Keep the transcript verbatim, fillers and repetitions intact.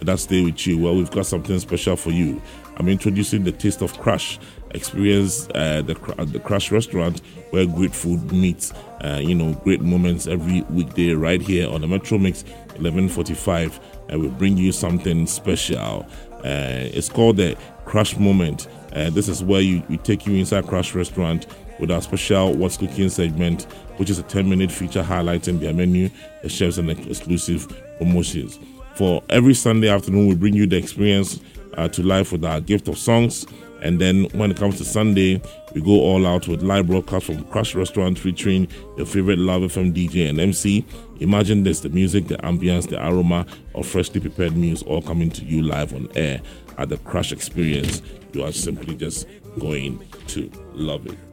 that stay with you? Well, we've got something special for you. I'm introducing the Taste of Crush. Experience uh, the the Crush restaurant where great food meets, uh, you know, great moments every weekday right here on the Metro Mix eleven forty-five. And we bring you something special. Uh, it's called the Crush Moment. Uh, this is where you, we take you inside Crush restaurant with our special What's Cooking segment, which is a ten-minute feature highlighting their menu, the chefs, and the exclusive promotions. For every Sunday afternoon, we bring you the experience uh, to life with our gift of songs. And then when it comes to Sunday, we go all out with live broadcast from Crush Restaurant featuring your favorite Love F M D J and M C. Imagine this, the music, the ambience, the aroma of freshly prepared meals all coming to you live on air at the Crush experience. You are simply just going to love it.